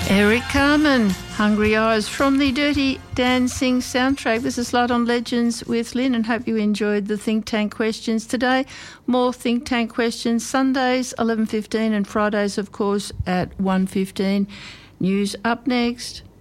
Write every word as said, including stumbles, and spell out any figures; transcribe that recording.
Eric Carmen, Hungry Eyes from the Dirty Dancing soundtrack. This is Light on Legends with Lynn, and hope you enjoyed the Think Tank questions today. More Think Tank questions Sundays eleven fifteen and Fridays, of course, at one fifteen. News up next.